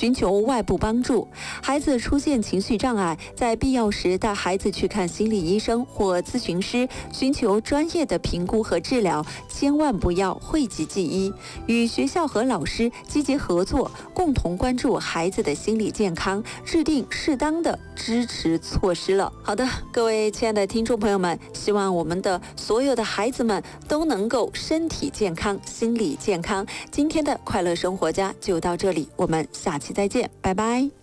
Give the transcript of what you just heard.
寻求外部帮助。孩子出现情绪障碍，在必要时带孩子去看心理医生或咨询师，寻求专业的评估和治疗，千万不要讳疾忌医。与学校和老师积极合作，共同关注孩子的心理健康，制定适当的支持措施了。好的，各位亲爱的听众朋友们，希望我们的所有的孩子们都能够身体健康、心理健康。今天的快乐生活家就到这里，我们下期再见，拜拜。